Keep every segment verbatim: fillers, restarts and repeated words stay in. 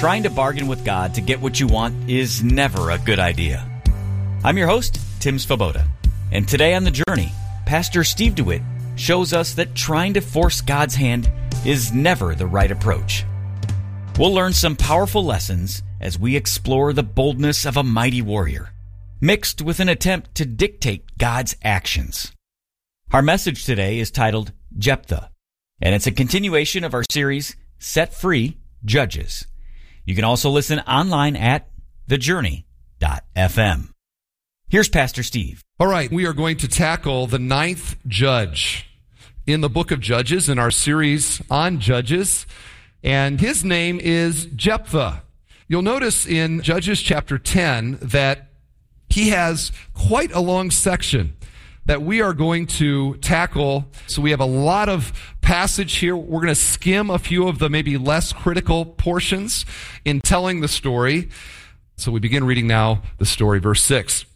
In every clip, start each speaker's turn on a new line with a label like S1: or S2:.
S1: trying to bargain with God to get what you want is never a good idea. I'm your host, Tim Svoboda, and today on The Journey, Pastor Steve DeWitt shows us that trying to force God's hand is never the right approach. We'll learn some powerful lessons as we explore the boldness of a mighty warrior, mixed with an attempt to dictate God's actions. Our message today is titled Jephthah, and it's a continuation of our series, Set Free Judges. You can also listen online at the journey dot f m. Here's Pastor Steve.
S2: All right, we are going to tackle the ninth judge in the book of Judges in our series on Judges, and his name is Jephthah. You'll notice in Judges chapter ten that he has quite a long section that we are going to tackle. So we have a lot of passage here. We're going to skim a few of the maybe less critical portions in telling the story. So we begin reading now the story, verse six.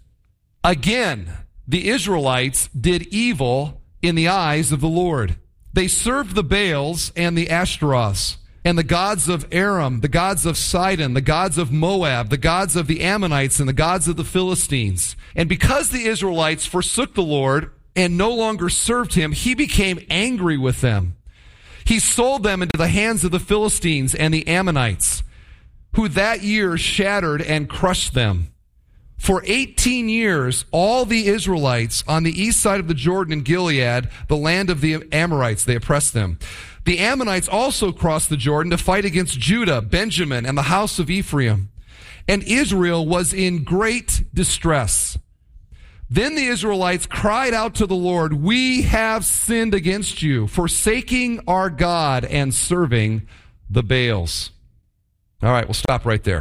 S2: Again, the Israelites did evil in the eyes of the Lord. They served the Baals and the Ashtaroths, and the gods of Aram, the gods of Sidon, the gods of Moab, the gods of the Ammonites, and the gods of the Philistines. And because the Israelites forsook the Lord and no longer served him, he became angry with them. He sold them into the hands of the Philistines and the Ammonites, who that year shattered and crushed them. For eighteen years, all the Israelites on the east side of the Jordan in Gilead, the land of the Amorites, they oppressed them. The Ammonites also crossed the Jordan to fight against Judah, Benjamin, and the house of Ephraim. And Israel was in great distress. Then the Israelites cried out to the Lord, "We have sinned against you, forsaking our God and serving the Baals." All right, we'll stop right there.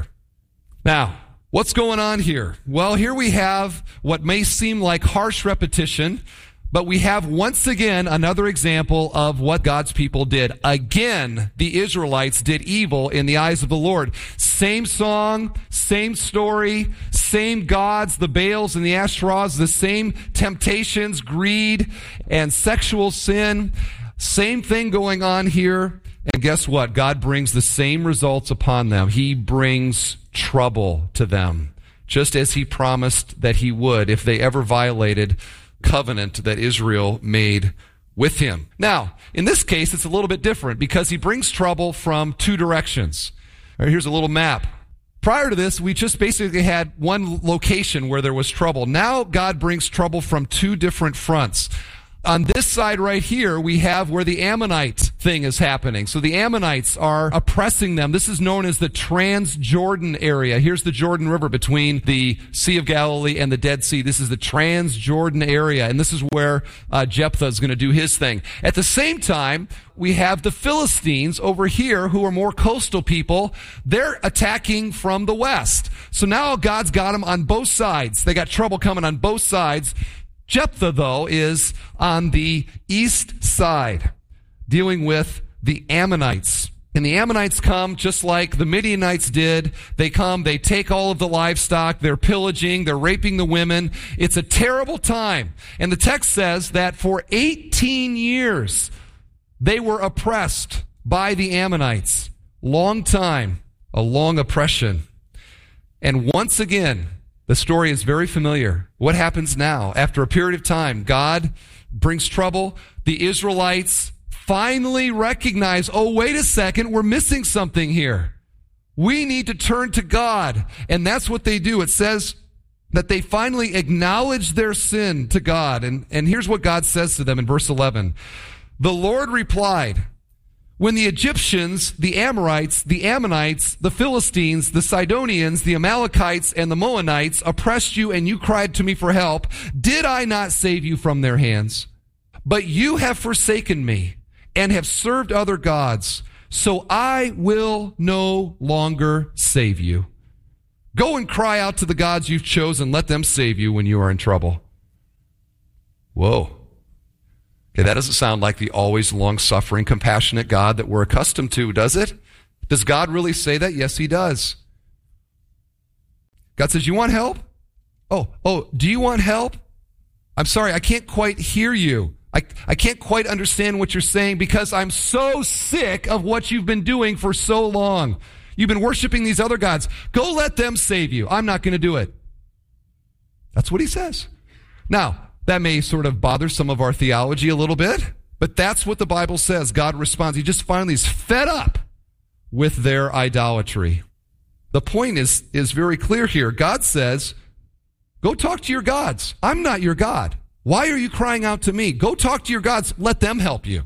S2: Now, what's going on here? Well, here we have what may seem like harsh repetition, but we have once again another example of what God's people did. Again, the Israelites did evil in the eyes of the Lord. Same song, same story, same gods, the Baals and the Ashtaroths, the same temptations, greed, and sexual sin. Same thing going on here. And guess what? God brings the same results upon them. He brings trouble to them, just as he promised that he would if they ever violated covenant that Israel made with him. Now, in this case, it's a little bit different because he brings trouble from two directions. All right, here's a little map. Prior to this, we just basically had one location where there was trouble. Now, God brings trouble from two different fronts. On this side right here, we have where the Ammonite thing is happening. So the Ammonites are oppressing them. This is known as the Transjordan area. Here's the Jordan River between the Sea of Galilee and the Dead Sea. This is the Transjordan area, and this is where uh, Jephthah is going to do his thing. At the same time, we have the Philistines over here who are more coastal people. They're attacking from the west. So now God's got them on both sides. They got trouble coming on both sides. Jephthah, though, is on the east side, dealing with the Ammonites. And the Ammonites come just like the Midianites did. They come, they take all of the livestock, they're pillaging, they're raping the women. It's a terrible time. And the text says that for eighteen years, they were oppressed by the Ammonites. Long time, a long oppression. And once again, the story is very familiar. What happens now? After a period of time, God brings trouble. The Israelites finally recognize, oh, wait a second, we're missing something here. We need to turn to God. And that's what they do. It says that they finally acknowledge their sin to God. And, and here's what God says to them in verse eleven. The Lord replied, "When the Egyptians, the Amorites, the Ammonites, the Philistines, the Sidonians, the Amalekites, and the Moabites oppressed you and you cried to me for help, did I not save you from their hands? But you have forsaken me and have served other gods, so I will no longer save you. Go and cry out to the gods you've chosen. Let them save you when you are in trouble." Whoa. Okay, that doesn't sound like the always long-suffering, compassionate God that we're accustomed to, does it? Does God really say that? Yes, he does. God says, you want help? Oh, oh, do you want help? I'm sorry, I can't quite hear you. I, I can't quite understand what you're saying because I'm so sick of what you've been doing for so long. You've been worshiping these other gods. Go let them save you. I'm not going to do it. That's what he says. Now, that may sort of bother some of our theology a little bit, but that's what the Bible says. God responds. He just finally is fed up with their idolatry. The point is, is very clear here. God says, go talk to your gods. I'm not your God. Why are you crying out to me? Go talk to your gods. Let them help you.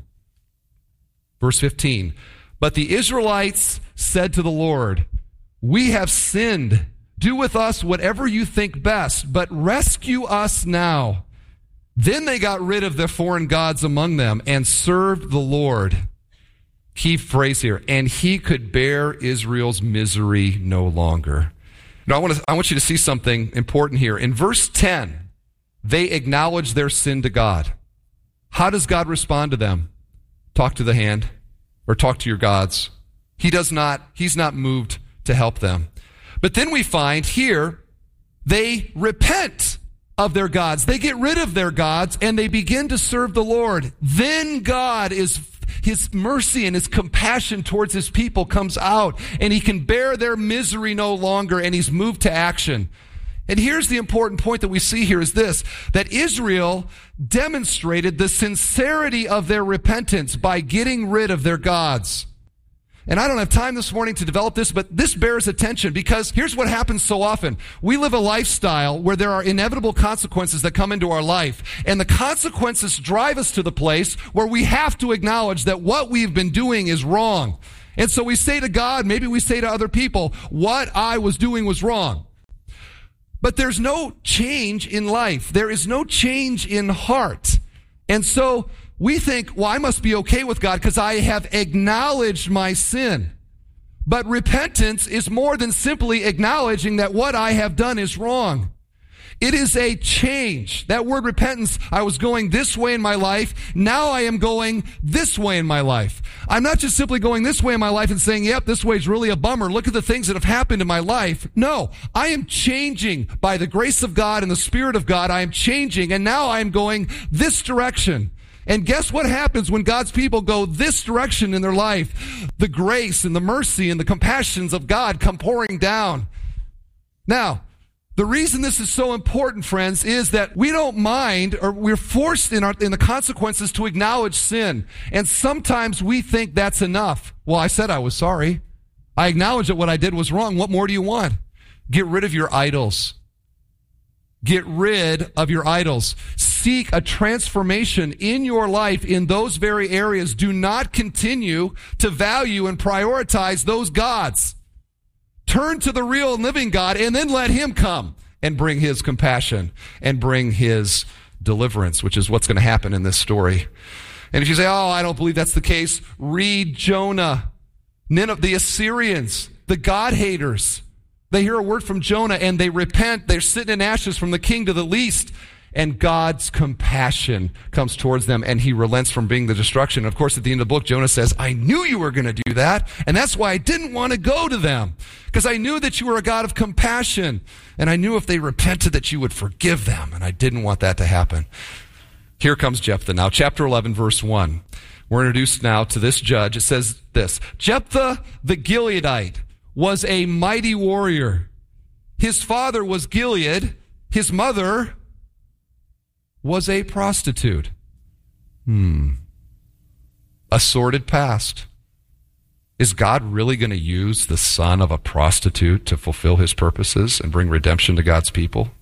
S2: Verse fifteen, but the Israelites said to the Lord, we have sinned. Do with us whatever you think best, but rescue us now. Then they got rid of the foreign gods among them and served the Lord. Key phrase here, and he could bear Israel's misery no longer. Now I want to, I want you to see something important here. In verse ten, they acknowledge their sin to God. How does God respond to them? Talk to the hand or talk to your gods. He does not, he's not moved to help them. But then we find here, they repent of their gods. They get rid of their gods and they begin to serve the Lord. Then God is, his mercy and his compassion towards his people comes out and he can bear their misery no longer and he's moved to action. And here's the important point that we see here is this, that Israel demonstrated the sincerity of their repentance by getting rid of their gods. And I don't have time this morning to develop this, but this bears attention because here's what happens so often. We live a lifestyle where there are inevitable consequences that come into our life. And the consequences drive us to the place where we have to acknowledge that what we've been doing is wrong. And so we say to God, maybe we say to other people, what I was doing was wrong. But there's no change in life. There is no change in heart. And so we think, well, I must be okay with God because I have acknowledged my sin. But repentance is more than simply acknowledging that what I have done is wrong. It is a change. That word repentance, I was going this way in my life. Now I am going this way in my life. I'm not just simply going this way in my life and saying, yep, this way is really a bummer. Look at the things that have happened in my life. No, I am changing by the grace of God and the Spirit of God. I am changing and now I am going this direction. And guess what happens when God's people go this direction in their life? The grace and the mercy and the compassions of God come pouring down. Now, the reason this is so important, friends, is that we don't mind, or we're forced in, our, in the consequences to acknowledge sin. And sometimes we think that's enough. Well, I said I was sorry. I acknowledge that what I did was wrong. What more do you want? Get rid of your idols. Get rid of your idols. Seek a transformation in your life in those very areas. Do not continue to value and prioritize those gods. Turn to the real and living God and then let him come and bring his compassion and bring his deliverance, which is what's going to happen in this story. And if you say, oh, I don't believe that's the case, read Jonah. Nineveh, the Assyrians, the God haters. They hear a word from Jonah and they repent. They're sitting in ashes from the king to the least. And God's compassion comes towards them and he relents from being the destruction. Of course, at the end of the book, Jonah says, I knew you were going to do that. And that's why I didn't want to go to them. Because I knew that you were a God of compassion. And I knew if they repented that you would forgive them. And I didn't want that to happen. Here comes Jephthah. Now, chapter eleven, verse one. We're introduced now to this judge. It says this, Jephthah the Gileadite was a mighty warrior. His father was Gilead. His mother was a prostitute. Hmm. A sordid past. Is God really going to use the son of a prostitute to fulfill his purposes and bring redemption to God's people?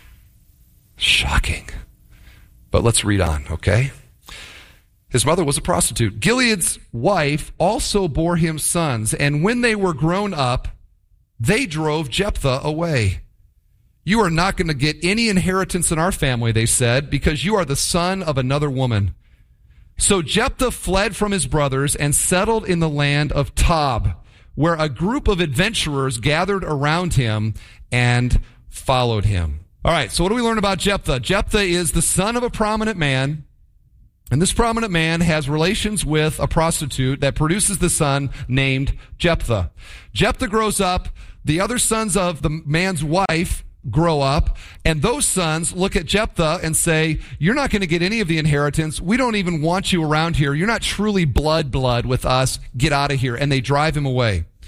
S2: Shocking. But let's read on, okay? His mother was a prostitute. Gilead's wife also bore him sons, and when they were grown up, they drove Jephthah away. You are not going to get any inheritance in our family, they said, because you are the son of another woman. So Jephthah fled from his brothers and settled in the land of Tob, where a group of adventurers gathered around him and followed him. All right, so what do we learn about Jephthah? Jephthah is the son of a prominent man, and this prominent man has relations with a prostitute that produces the son named Jephthah. Jephthah grows up. The other sons of the man's wife grow up, and those sons look at Jephthah and say, you're not going to get any of the inheritance. We don't even want you around here. You're not truly blood blood with us. Get out of here. And they drive him away.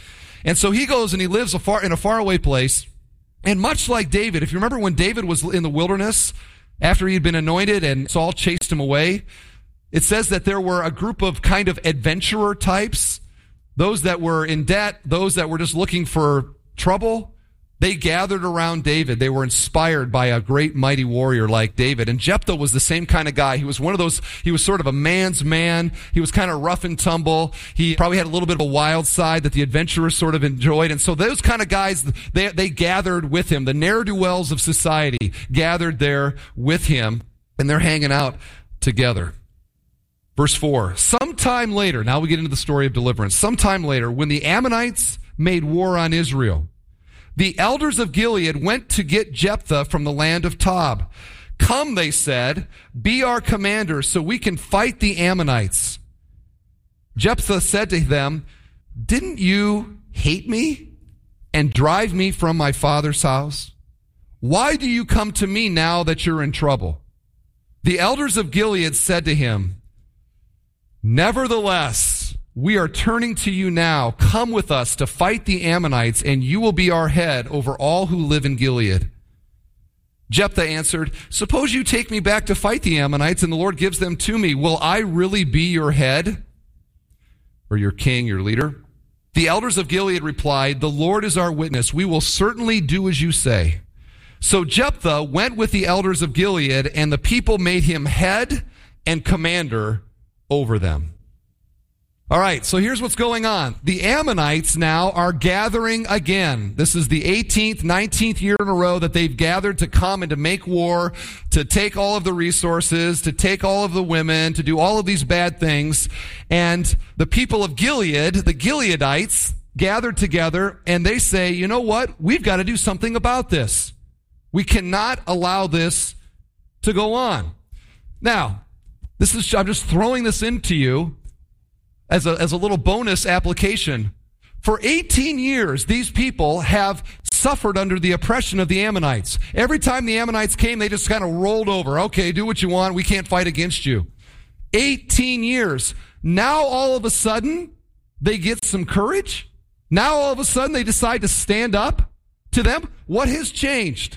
S2: And so he goes and he lives a far, in a faraway place. And much like David, if you remember when David was in the wilderness, after he had been anointed and Saul chased him away, it says that there were a group of kind of adventurer types, those that were in debt, those that were just looking for trouble. They gathered around David. They were inspired by a great mighty warrior like David. And Jephthah was the same kind of guy. He was one of those, he was sort of a man's man. He was kind of rough and tumble. He probably had a little bit of a wild side that the adventurers sort of enjoyed. And so those kind of guys, they, they gathered with him. The ne'er-do-wells of society gathered there with him, and they're hanging out together. Verse four, sometime later, now we get into the story of deliverance. Sometime later, when the Ammonites made war on Israel, the elders of Gilead went to get Jephthah from the land of Tob. Come, they said, be our commander so we can fight the Ammonites. Jephthah said to them, didn't you hate me and drive me from my father's house? Why do you come to me now that you're in trouble? The elders of Gilead said to him, nevertheless, we are turning to you now. Come with us to fight the Ammonites, and you will be our head over all who live in Gilead. Jephthah answered, suppose you take me back to fight the Ammonites, and the Lord gives them to me. Will I really be your head? Or your king, your leader? The elders of Gilead replied, the Lord is our witness. We will certainly do as you say. So Jephthah went with the elders of Gilead, and the people made him head and commander over them. All right, so here's what's going on. The Ammonites now are gathering again. This is the eighteenth, nineteenth year in a row that they've gathered to come and to make war, to take all of the resources, to take all of the women, to do all of these bad things. And the people of Gilead, the Gileadites, gathered together and they say, you know what? We've got to do something about this. We cannot allow this to go on. Now, this is, I'm just throwing this into you as a, as a little bonus application. For eighteen years, these people have suffered under the oppression of the Ammonites. Every time the Ammonites came, they just kind of rolled over. Okay, do what you want. We can't fight against you. eighteen years. Now, all of a sudden, they get some courage. Now, all of a sudden, they decide to stand up to them. What has changed?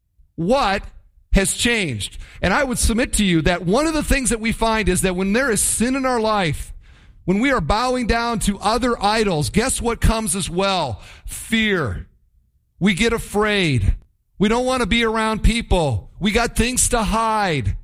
S2: What has changed? And I would submit to you that one of the things that we find is that when there is sin in our life, when we are bowing down to other idols, guess what comes as well? Fear. We get afraid. We don't want to be around people. We got things to hide.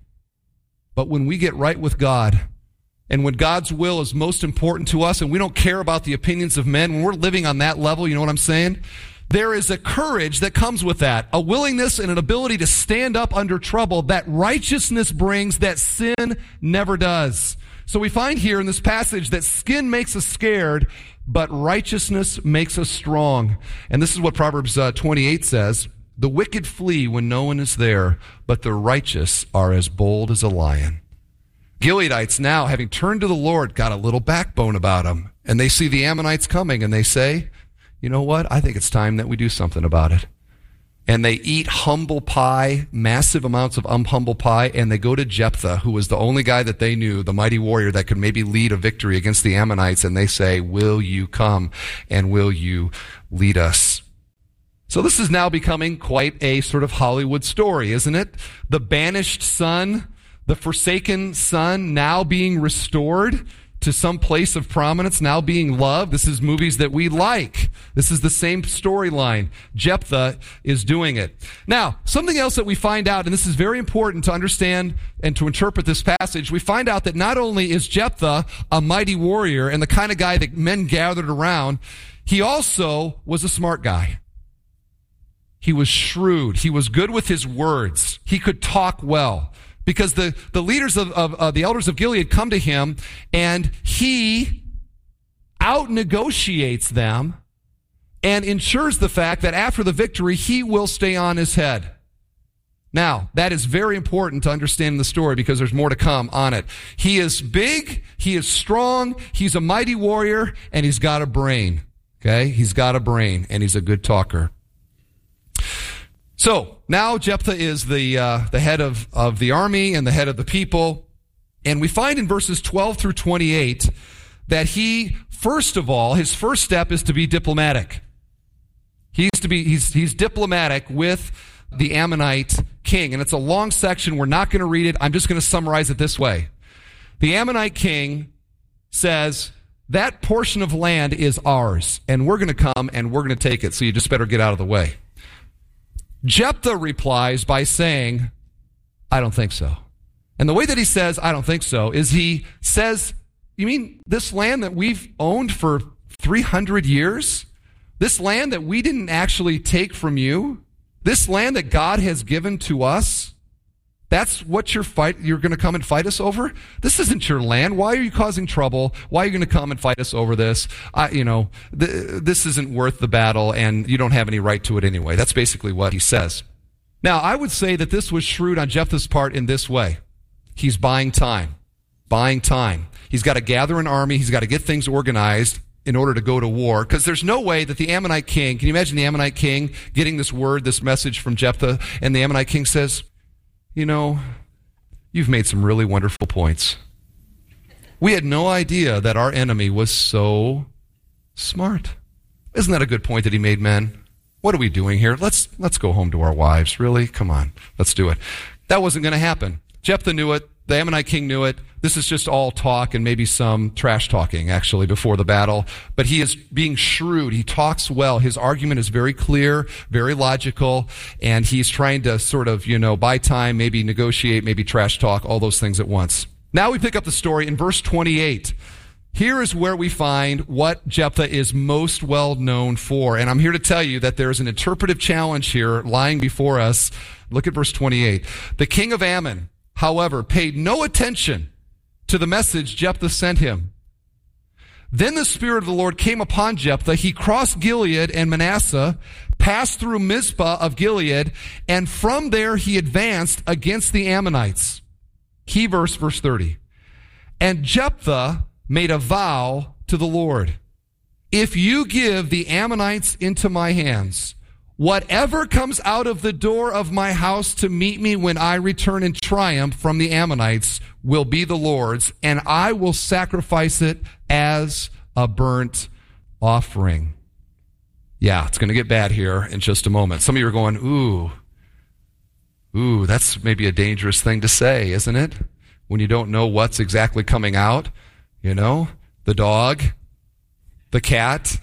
S2: But when we get right with God, and when God's will is most important to us, and we don't care about the opinions of men, when we're living on that level, you know what I'm saying? There is a courage that comes with that, a willingness and an ability to stand up under trouble that righteousness brings that sin never does. So we find here in this passage that skin makes us scared, but righteousness makes us strong. And this is what Proverbs uh, twenty-eight says, the wicked flee when no one is there, but the righteous are as bold as a lion. Gileadites now, having turned to the Lord, got a little backbone about them. And they see the Ammonites coming and they say, you know what? I think it's time that we do something about it. And they eat humble pie, massive amounts of um, humble pie, and they go to Jephthah, who was the only guy that they knew, the mighty warrior that could maybe lead a victory against the Ammonites, and they say, will you come and will you lead us? So this is now becoming quite a sort of Hollywood story, isn't it? The banished son, the forsaken son now being restored to some place of prominence, now being loved. This is movies that we like. This is the same storyline. Jephthah is doing it. Now, something else that we find out, and this is very important to understand and to interpret this passage, we find out that not only is Jephthah a mighty warrior and the kind of guy that men gathered around, he also was a smart guy. He was shrewd. He was good with his words. He could talk well. Because the, the leaders of, of uh, the elders of Gilead come to him, and he out-negotiates them and ensures the fact that after the victory, he will stay on his head. Now, that is very important to understand the story because there's more to come on it. He is big, he is strong, he's a mighty warrior, and he's got a brain. Okay? He's got a brain, and he's a good talker. So, now Jephthah is the uh, the head of, of the army and the head of the people. And we find in verses twelve through twenty-eight that he, first of all, his first step is to be diplomatic. He's to be, he's, he's diplomatic with the Ammonite king. And it's a long section. We're not going to read it. I'm just going to summarize it this way. The Ammonite king says, that portion of land is ours, and we're going to come and we're going to take it, so you just better get out of the way. Jephthah replies by saying, I don't think so. And the way that he says, I don't think so, is he says, you mean this land that we've owned for three hundred years? This land that we didn't actually take from you? This land that God has given to us? That's what you're fight. You're going to come and fight us over? This isn't your land. Why are you causing trouble? Why are you going to come and fight us over this? I, you know, th- this isn't worth the battle, and you don't have any right to it anyway. That's basically what he says. Now, I would say that this was shrewd on Jephthah's part in this way. He's buying time. Buying time. He's got to gather an army. He's got to get things organized in order to go to war, because there's no way that the Ammonite king, can you imagine the Ammonite king getting this word, this message from Jephthah, and the Ammonite king says, you know, you've made some really wonderful points. We had no idea that our enemy was so smart. Isn't that a good point that he made, men? What are we doing here? Let's let's go home to our wives. Really? Come on. Let's do it. That wasn't going to happen. Jephthah knew it. The Ammonite king knew it. This is just all talk and maybe some trash talking, actually, before the battle. But he is being shrewd. He talks well. His argument is very clear, very logical, and he's trying to sort of, you know, buy time, maybe negotiate, maybe trash talk, all those things at once. Now we pick up the story in verse twenty-eight. Here is where we find what Jephthah is most well known for. And I'm here to tell you that there's an interpretive challenge here lying before us. Look at verse twenty-eight. The king of Ammon, however, paid no attention to the message Jephthah sent him. Then the Spirit of the Lord came upon Jephthah. He crossed Gilead and Manasseh, passed through Mizpah of Gilead, and from there he advanced against the Ammonites. Key verse, verse thirty. And Jephthah made a vow to the Lord. If you give the Ammonites into my hands, whatever comes out of the door of my house to meet me when I return in triumph from the Ammonites will be the Lord's, and I will sacrifice it as a burnt offering. Yeah, it's going to get bad here in just a moment. Some of you are going, ooh, ooh, that's maybe a dangerous thing to say, isn't it? When you don't know what's exactly coming out, you know, the dog, the cat.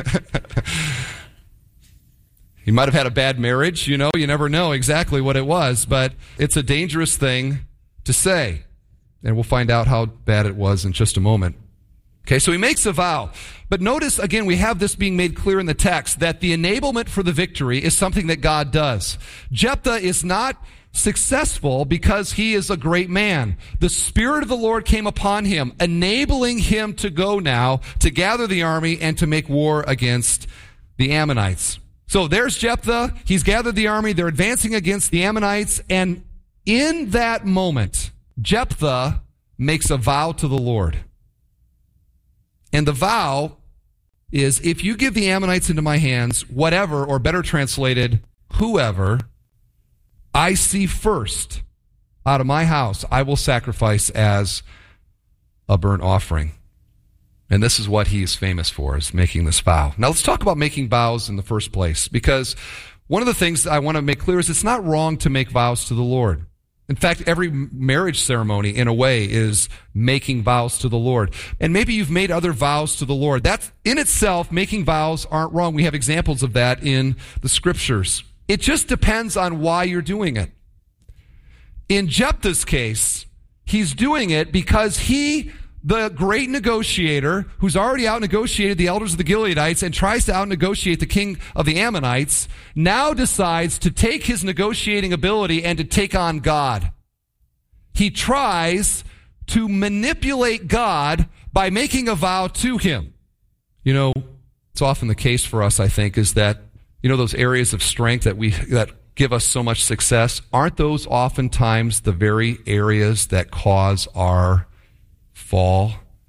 S2: He might have had a bad marriage, you know, you never know exactly what it was, but it's a dangerous thing to say. And we'll find out how bad it was in just a moment. Okay, so he makes a vow. But notice, again, we have this being made clear in the text, that the enablement for the victory is something that God does. Jephthah is not successful because he is a great man. The Spirit of the Lord came upon him, enabling him to go now to gather the army and to make war against the Ammonites. So there's Jephthah. He's gathered the army. They're advancing against the Ammonites. And in that moment, Jephthah makes a vow to the Lord. And the vow is, if you give the Ammonites into my hands, whatever, or better translated, whoever I see first out of my house, I will sacrifice as a burnt offering. And this is what he is famous for, is making this vow. Now let's talk about making vows in the first place, because one of the things that I want to make clear is it's not wrong to make vows to the Lord. In fact, every marriage ceremony, in a way, is making vows to the Lord. And maybe you've made other vows to the Lord. That's, in itself, making vows aren't wrong. We have examples of that in the Scriptures. It just depends on why you're doing it. In Jephthah's case, he's doing it because he, the great negotiator, who's already out-negotiated the elders of the Gileadites and tries to out-negotiate the king of the Ammonites, now decides to take his negotiating ability and to take on God. He tries to manipulate God by making a vow to him. You know, it's often the case for us, I think, is that, you know, those areas of strength that we that give us so much success, aren't those oftentimes the very areas that cause our fall?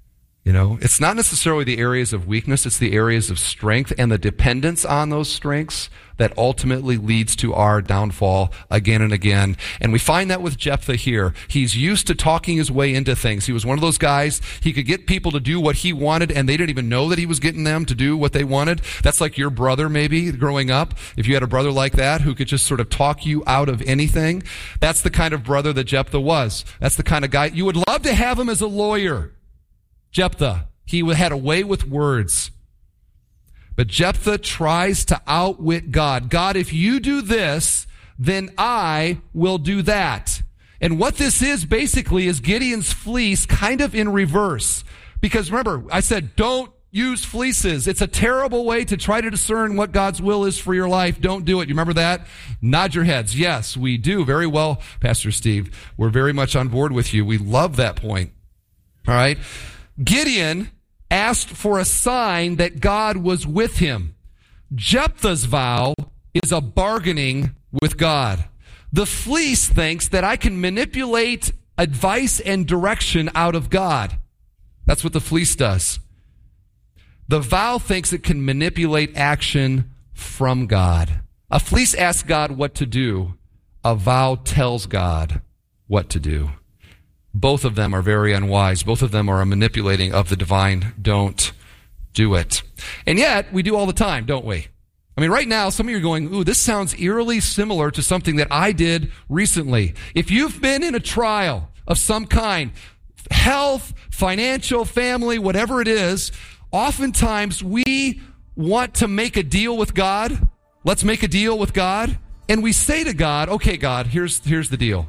S2: You know, it's not necessarily the areas of weakness, it's the areas of strength and the dependence on those strengths that ultimately leads to our downfall again and again. And we find that with Jephthah here. He's used to talking his way into things. He was one of those guys, he could get people to do what he wanted and they didn't even know that he was getting them to do what they wanted. That's like your brother maybe growing up. If you had a brother like that who could just sort of talk you out of anything, that's the kind of brother that Jephthah was. That's the kind of guy, you would love to have him as a lawyer. Jephthah, he had a way with words. But Jephthah tries to outwit God. God, if you do this, then I will do that. And what this is basically is Gideon's fleece kind of in reverse. Because remember, I said don't use fleeces. It's a terrible way to try to discern what God's will is for your life. Don't do it. You remember that? Nod your heads. Yes, we do. Very well, Pastor Steve. We're very much on board with you. We love that point. All right? Gideon asked for a sign that God was with him. Jephthah's vow is a bargaining with God. The fleece thinks that I can manipulate advice and direction out of God. That's what the fleece does. The vow thinks it can manipulate action from God. A fleece asks God what to do. A vow tells God what to do. Both of them are very unwise. Both of them are a manipulating of the divine. Don't do it. And yet, we do all the time, don't we? I mean, right now, some of you are going, ooh, this sounds eerily similar to something that I did recently. If you've been in a trial of some kind, health, financial, family, whatever it is, oftentimes we want to make a deal with God. Let's make a deal with God. And we say to God, okay, God, here's, here's the deal.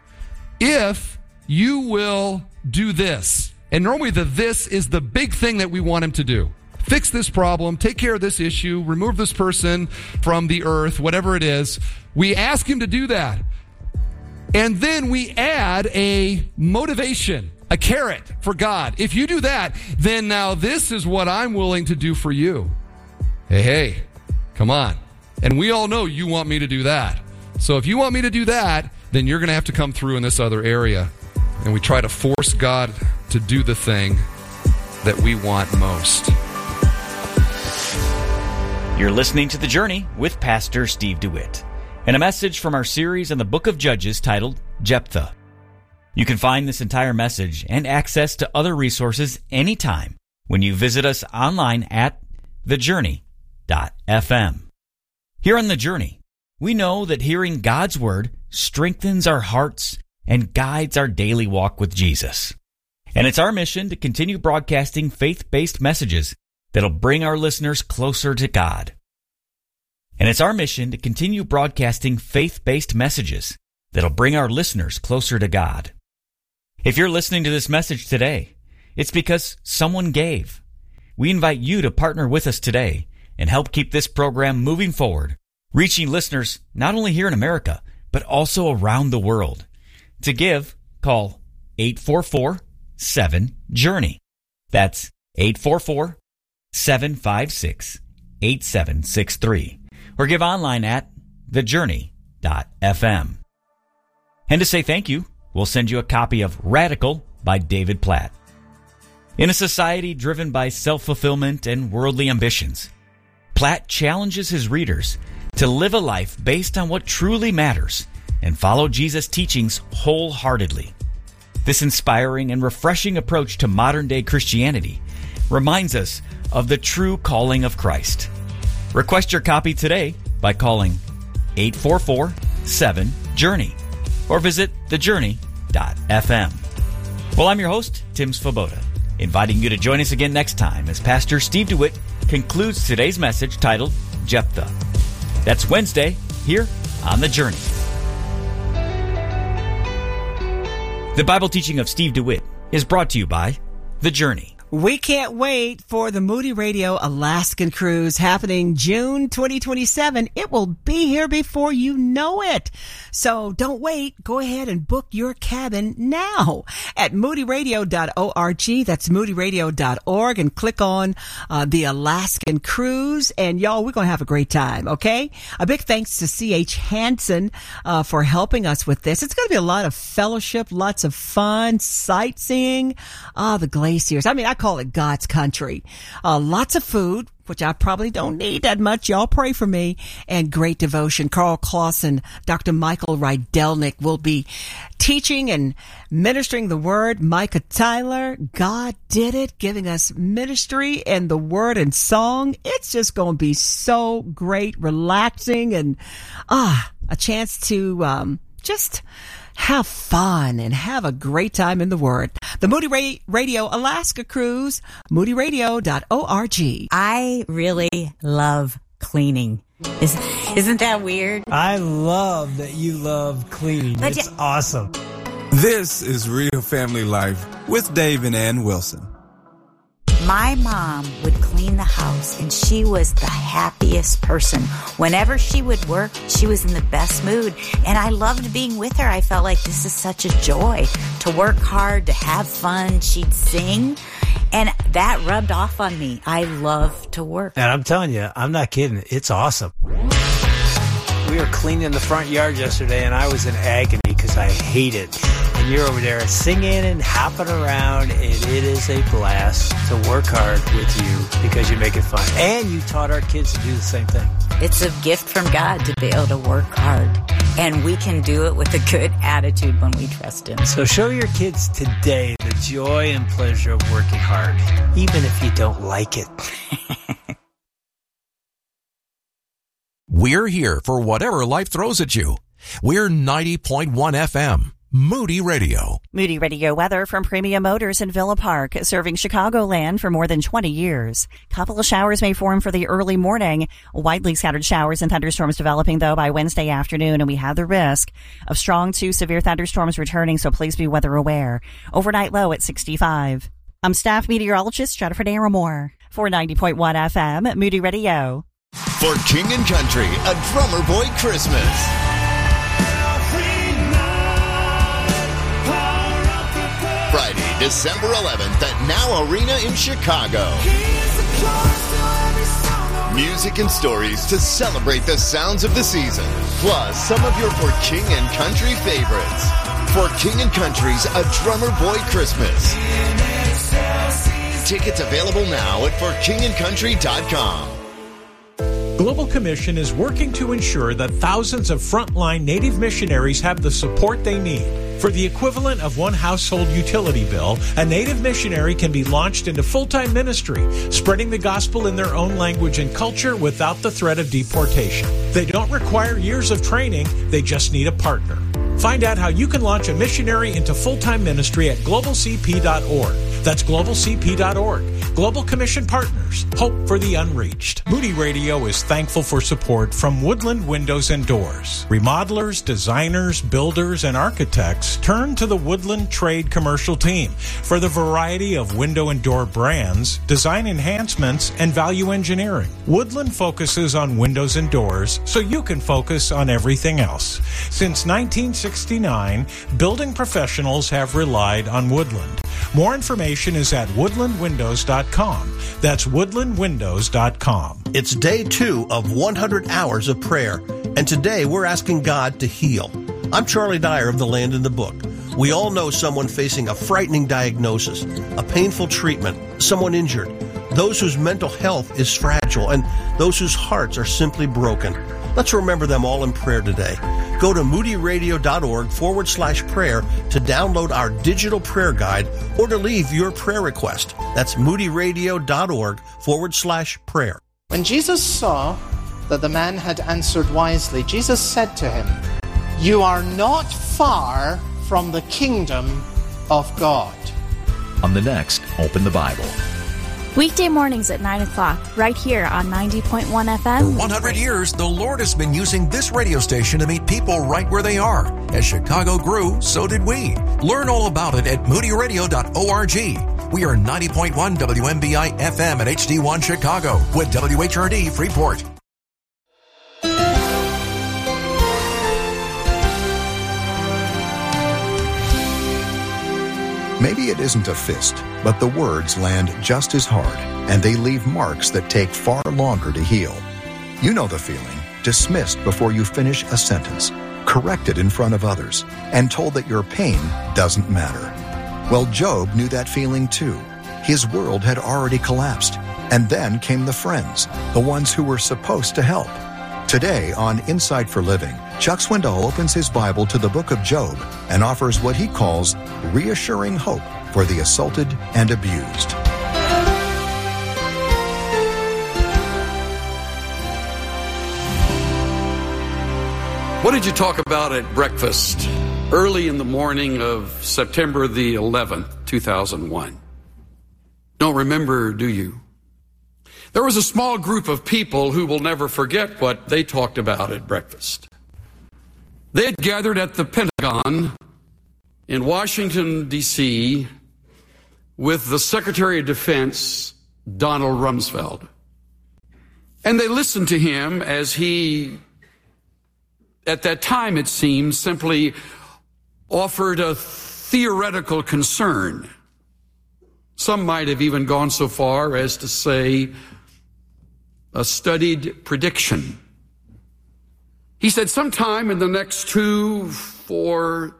S2: If you will do this. And normally the this is the big thing that we want him to do. Fix this problem, take care of this issue, remove this person from the earth, whatever it is. We ask him to do that. And then we add a motivation, a carrot for God. If you do that, then now this is what I'm willing to do for you. Hey, hey, come on. And we all know you want me to do that. So if you want me to do that, then you're going to have to come through in this other area. And we try to force God to do the thing that we want most.
S1: You're listening to The Journey with Pastor Steve DeWitt, and a message from our series in the book of Judges titled Jephthah. You can find this entire message and access to other resources anytime when you visit us online at the journey dot f m. Here on The Journey, we know that hearing God's Word strengthens our hearts and guides our daily walk with Jesus. And it's our mission to continue broadcasting faith-based messages that'll bring our listeners closer to God. And it's our mission to continue broadcasting faith-based messages that'll bring our listeners closer to God. If you're listening to this message today, it's because someone gave. We invite you to partner with us today and help keep this program moving forward, reaching listeners not only here in America, but also around the world. To give, call eight four four, seven, journey. That's eight four four, seven five six, eight seven six three. Or give online at the journey dot f m. And to say thank you, we'll send you a copy of Radical by David Platt. In a society driven by self-fulfillment and worldly ambitions, Platt challenges his readers to live a life based on what truly matters and follow Jesus' teachings wholeheartedly. This inspiring and refreshing approach to modern-day Christianity reminds us of the true calling of Christ. Request your copy today by calling eight four four, seven, journey or visit the journey dot f m. Well, I'm your host, Tim Svoboda, inviting you to join us again next time as Pastor Steve DeWitt concludes today's message titled Jephthah. That's Wednesday here on The Journey. The Bible teaching of Steve DeWitt is brought to you by The Journey.
S3: We can't wait for the Moody Radio Alaskan Cruise happening June twenty twenty-seven. It will be here before you know it. So don't wait. Go ahead and book your cabin now at moody radio dot org. That's moody radio dot org, and click on uh, the Alaskan Cruise. And y'all, we're going to have a great time, okay? A big thanks to C H Hansen uh, for helping us with this. It's going to be a lot of fellowship, lots of fun, sightseeing, ah, uh, the glaciers. I mean, I call call it God's country. Uh, lots of food, which I probably don't need that much. Y'all pray for me. And great devotion. Carl Clausen, Doctor Michael Rydelnik will be teaching and ministering the word. Micah Tyler, God did it, giving us ministry and the word and song. It's just going to be so great, relaxing, and ah, a chance to um, just have fun and have a great time in the Word. The Moody Ra- Radio Alaska Cruise, moody radio dot org.
S4: I really love cleaning. Is, isn't that weird?
S5: I love that you love cleaning.
S4: But
S5: it's
S4: y-
S5: awesome.
S6: This is Real Family Life with Dave and Ann Wilson.
S4: My mom would clean the house, and she was the happiest person. Whenever she would work, she was in the best mood, and I loved being with her. I felt like this is such a joy to work hard, to have fun. She'd sing, and that rubbed off on me. I love to work.
S5: And I'm telling you, I'm not kidding. It's awesome. We were cleaning the front yard yesterday, and I was in agony because I hate it. And you're over there singing and hopping around, and it is a blast to work hard with you because you make it fun. And you taught our kids to do the same thing.
S4: It's a gift from God to be able to work hard, and we can do it with a good attitude when we trust Him.
S5: So show your kids today the joy and pleasure of working hard, even if you don't like it.
S7: We're here for whatever life throws at you. We're ninety point one F M, Moody Radio.
S8: Moody Radio weather from Premium Motors in Villa Park, serving Chicagoland for more than twenty years. Couple of showers may form for the early morning. Widely scattered showers and thunderstorms developing, though, by Wednesday afternoon, and we have the risk of strong to severe thunderstorms returning, so please be weather aware. Overnight low at sixty-five. I'm staff meteorologist Jennifer Naramore for ninety point one F M, Moody Radio.
S9: For King and Country, a Drummer Boy Christmas. Friday, December eleventh at Now Arena in Chicago. Music and stories to celebrate the sounds of the season, plus some of your For King and Country favorites. For King and Country's A Drummer Boy Christmas. Tickets available now at for king and country dot com.
S10: Global Commission is working to ensure that thousands of frontline Native missionaries have the support they need. For the equivalent of one household utility bill, a Native missionary can be launched into full-time ministry, spreading the gospel in their own language and culture without the threat of deportation. They don't require years of training, they just need a partner. Find out how you can launch a missionary into full-time ministry at global c p dot org. That's global c p dot org. Global Commission Partners. Hope for the unreached. Moody Radio is thankful for support from Woodland Windows and Doors. Remodelers, designers, builders, and architects turn to the Woodland Trade Commercial Team for the variety of window and door brands, design enhancements, and value engineering. Woodland focuses on windows and doors so you can focus on everything else. Since nineteen sixty-nine, building professionals have relied on Woodland. More information is at woodland windows dot com. That's woodland windows dot com.
S11: It's day two of one hundred hours of prayer, and today we're asking God to heal. I'm Charlie Dyer of The Land in the Book. We all know someone facing a frightening diagnosis, a painful treatment, someone injured, those whose mental health is fragile, and those whose hearts are simply broken. Let's remember them all in prayer today. Go to moody radio dot org forward slash prayer to download our digital prayer guide or to leave your prayer request. That's moody radio dot org forward slash prayer.
S12: When Jesus saw that the man had answered wisely, Jesus said to him, "You are not far from the kingdom of God."
S13: On the next Open the Bible.
S14: Weekday mornings at nine o'clock, right here on ninety point one F M.
S7: For one hundred years, the Lord has been using this radio station to meet people right where they are. As Chicago grew, so did we. Learn all about it at moody radio dot org. We are ninety point one W M B I F M at H D one Chicago with W H R D Freeport.
S15: Maybe it isn't a fist, but the words land just as hard, and they leave marks that take far longer to heal. You know the feeling, dismissed before you finish a sentence, corrected in front of others, and told that your pain doesn't matter. Well, Job knew that feeling too. his world had already collapsed. And then came the friends, the ones who were supposed to help. Today on Insight for Living, Chuck Swindoll opens his Bible to the book of Job and offers what he calls reassuring hope for the assaulted and abused.
S16: What did you talk about at breakfast early in the morning of September the eleventh, two thousand one? Don't remember, do you? There was a small group of people who will never forget what they talked about at breakfast. They had gathered at the Pentagon in Washington, D C with the Secretary of Defense, Donald Rumsfeld. And they listened to him as he, at that time it seemed, simply offered a theoretical concern. Some might have even gone so far as to say a studied prediction. He said sometime in the next two, four,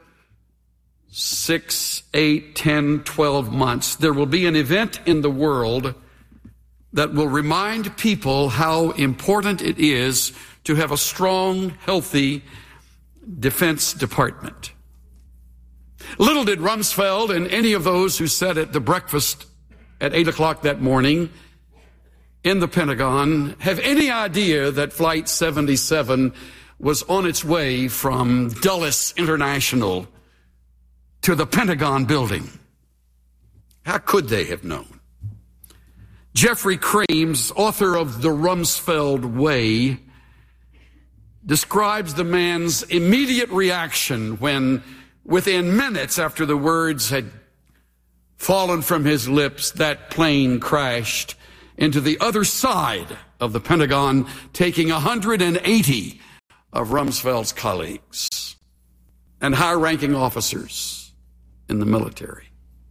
S16: six, eight, ten, twelve months, there will be an event in the world that will remind people how important it is to have a strong, healthy Defense Department. Little did Rumsfeld and any of those who sat at the breakfast at eight o'clock that morning in the Pentagon have any idea that Flight seventy-seven was on its way from Dulles International to the Pentagon building. How could they have known? Jeffrey Krames, author of The Rumsfeld Way, describes the man's immediate reaction when, within minutes after the words had fallen from his lips, that plane crashed into the other side of the Pentagon, taking one hundred eighty of Rumsfeld's colleagues and high-ranking officers in the military.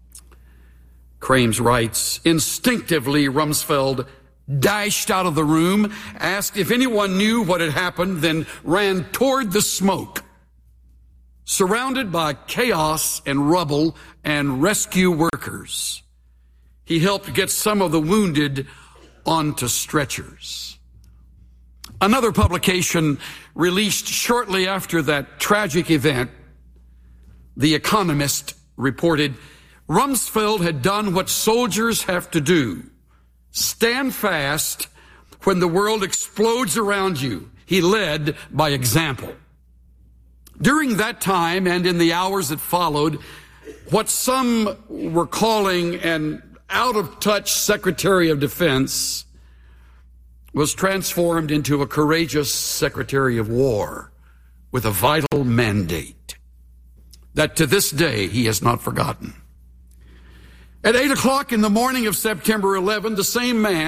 S16: Krames writes, instinctively, Rumsfeld dashed out of the room, asked if anyone knew what had happened, then ran toward the smoke. Surrounded by chaos and rubble and rescue workers, he helped get some of the wounded onto stretchers. Another publication released shortly after that tragic event, The Economist, reported, Rumsfeld had done what soldiers have to do. Stand fast when the world explodes around you. He led by example. During that time and in the hours that followed, what some were calling an out-of-touch Secretary of Defense was transformed into a courageous Secretary of War with a vital mandate that to this day he has not forgotten. At eight o'clock in the morning of September eleventh, the same man